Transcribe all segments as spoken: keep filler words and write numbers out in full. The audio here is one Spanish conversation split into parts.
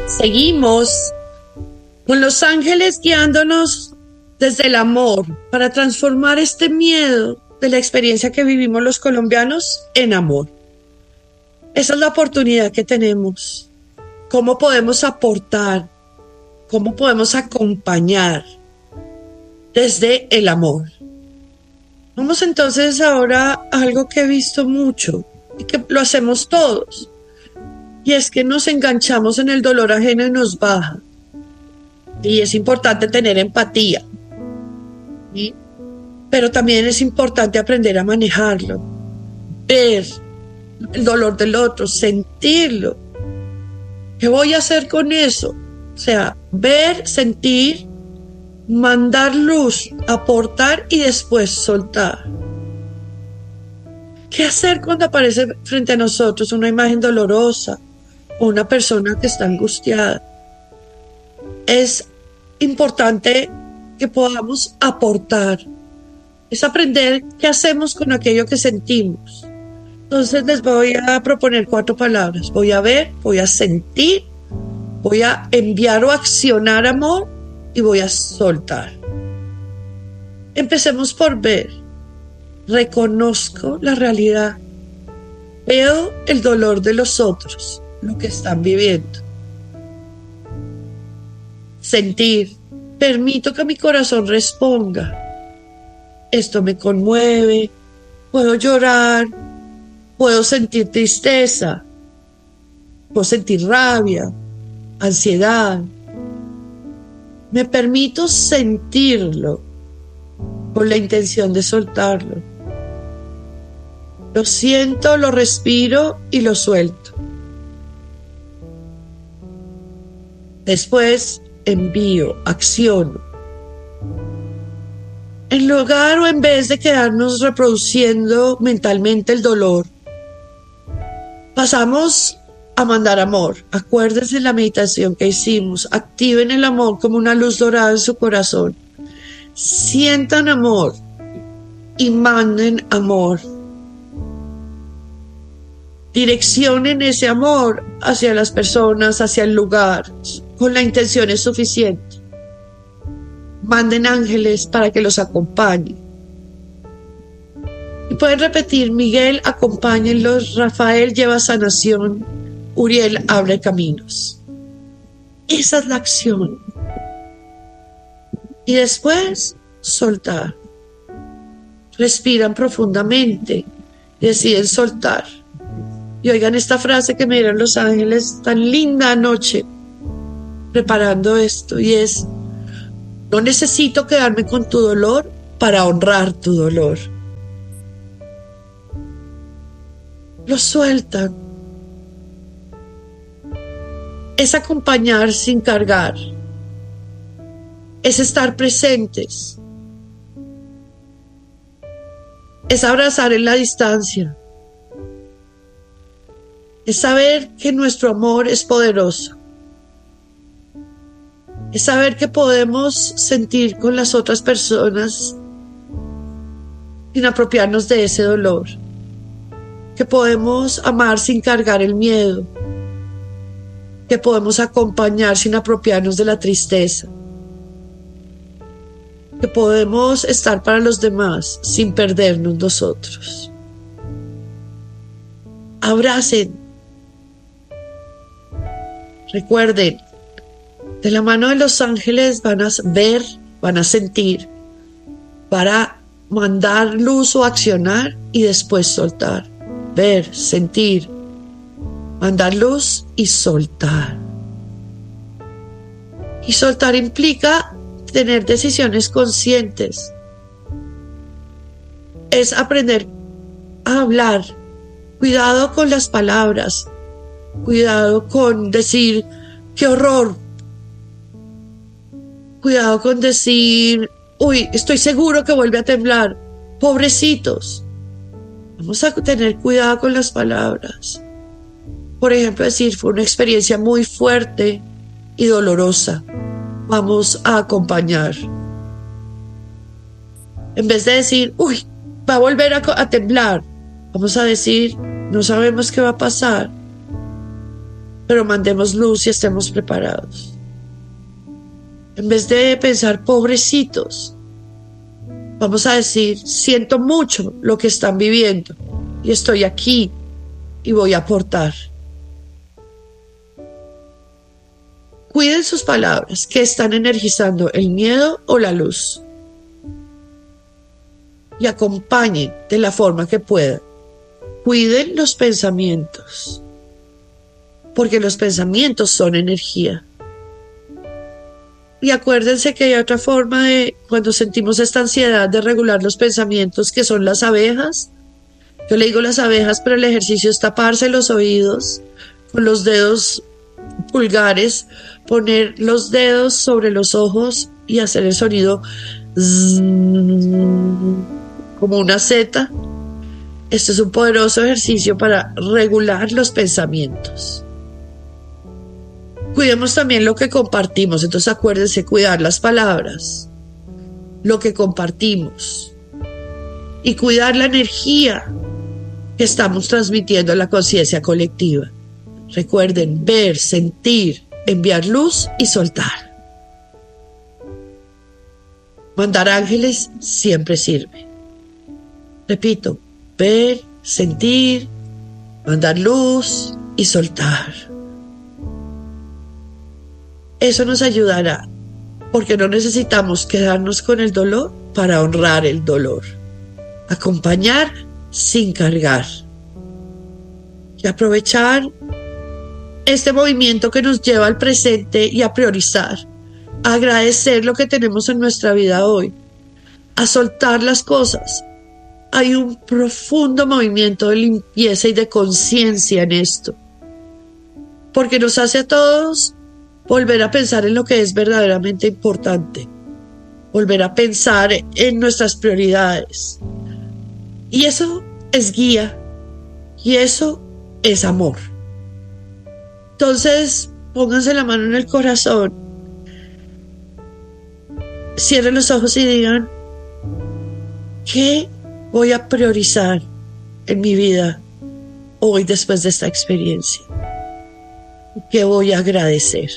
Seguimos con los ángeles guiándonos desde el amor para transformar este miedo de la experiencia que vivimos los colombianos en amor. Esa es la oportunidad que tenemos. ¿Cómo podemos aportar? ¿Cómo podemos acompañar desde el amor? Vamos entonces ahora a algo que he visto mucho y que lo hacemos todos. Y es que nos enganchamos en el dolor ajeno y nos baja. Y es importante tener empatía. ¿Sí? Pero también es importante aprender a manejarlo. Ver el dolor del otro, sentirlo. ¿Qué voy a hacer con eso? O sea, ver, sentir, mandar luz, aportar y después soltar. ¿Qué hacer cuando aparece frente a nosotros una imagen dolorosa o una persona que está angustiada? Es importante que podamos aportar. Es aprender qué hacemos con aquello que sentimos. Entonces les voy a proponer cuatro palabras. Voy a ver, voy a sentir, voy a enviar o accionar amor y voy a soltar. Empecemos por ver. Reconozco la realidad. Veo el dolor de los otros, lo que están viviendo. Sentir. Permito que mi corazón responda. Esto me conmueve. Puedo llorar. Puedo sentir tristeza. Puedo sentir rabia, ansiedad. Me permito sentirlo con la intención de soltarlo. Lo siento, lo respiro y lo suelto. Después envío, acciono. En lugar o en vez de quedarnos reproduciendo mentalmente el dolor, pasamos a mandar amor. Acuérdense de la meditación que hicimos. Activen el amor como una luz dorada en su corazón. Sientan amor y manden amor. Direccionen ese amor hacia las personas, hacia el lugar, con la intención es suficiente. Manden ángeles para que los acompañen. Y pueden repetir: Miguel, acompáñenlos. Rafael lleva sanación. Uriel abre caminos. Esa es la acción. Y después, soltar. Respiran profundamente y deciden soltar. Y oigan esta frase que me dieron los ángeles tan linda anoche preparando esto, y es: no necesito quedarme con tu dolor para honrar tu dolor. Lo sueltan. Es acompañar sin cargar. Es estar presentes. Es abrazar en la distancia. Es saber que nuestro amor es poderoso. Es saber que podemos sentir con las otras personas sin apropiarnos de ese dolor. Que podemos amar sin cargar el miedo. Que podemos acompañar sin apropiarnos de la tristeza. Que podemos estar para los demás sin perdernos nosotros. Abracen. Recuerden, de la mano de los ángeles van a ver, van a sentir, para mandar luz o accionar y después soltar. Ver, sentir, mandar luz y soltar. Y soltar implica tener decisiones conscientes. Es aprender a hablar. Cuidado con las palabras. Cuidado con decir qué horror. Cuidado con decir, uy, estoy seguro que vuelve a temblar. Pobrecitos. Vamos a tener cuidado con las palabras. Por ejemplo, decir, fue una experiencia muy fuerte y dolorosa. Vamos a acompañar. En vez de decir, uy, va a volver a, a temblar, vamos a decir, no sabemos qué va a pasar. pero mandemos luz y estemos preparados. En vez de pensar pobrecitos, vamos a decir, siento mucho lo que están viviendo y estoy aquí y voy a aportar. Cuiden sus palabras, que están energizando el miedo o la luz. Y acompañen de la forma que puedan. Cuiden los pensamientos, porque los pensamientos son energía. Y acuérdense que hay otra forma de, cuando sentimos esta ansiedad, de regular los pensamientos, que son las abejas. Yo le digo las abejas, pero el ejercicio es taparse los oídos con los dedos pulgares, poner los dedos sobre los ojos y hacer el sonido zzz, como una zeta. Este es un poderoso ejercicio para regular los pensamientos. Cuidemos también lo que compartimos. Entonces acuérdense, cuidar las palabras, lo que compartimos, y cuidar la energía que estamos transmitiendo a la conciencia colectiva. Recuerden ver, sentir, enviar luz y soltar. Mandar ángeles siempre sirve. Repito, ver, sentir, mandar luz y soltar. Eso nos ayudará, porque no necesitamos quedarnos con el dolor para honrar el dolor. Acompañar sin cargar. Y aprovechar este movimiento que nos lleva al presente y a priorizar, a agradecer lo que tenemos en nuestra vida hoy, a soltar las cosas. Hay un profundo movimiento de limpieza y de conciencia en esto, porque nos hace a todos volver a pensar en lo que es verdaderamente importante, volver a pensar en nuestras prioridades. Y eso es guía, y eso es amor. Entonces, pónganse la mano en el corazón, cierren los ojos y digan, ¿qué voy a priorizar en mi vida hoy después de esta experiencia? ¿Qué voy a agradecer?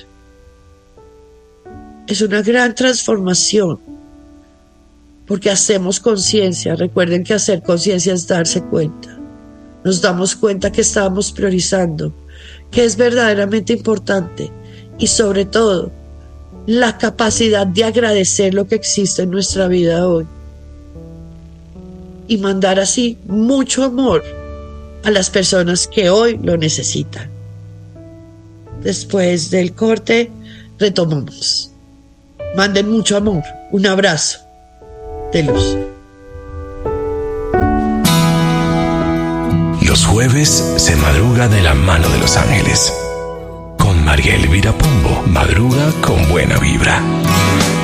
Es una gran transformación, porque hacemos conciencia. Recuerden que hacer conciencia es darse cuenta. Nos damos cuenta que estamos priorizando, que es verdaderamente importante, y sobre todo, la capacidad de agradecer lo que existe en nuestra vida hoy. Y mandar así mucho amor a las personas que hoy lo necesitan. Después del corte, retomamos. Manden mucho amor. Un abrazo de luz. Los jueves se madruga de la mano de los ángeles. Con María Elvira Pombo, madruga con buena vibra.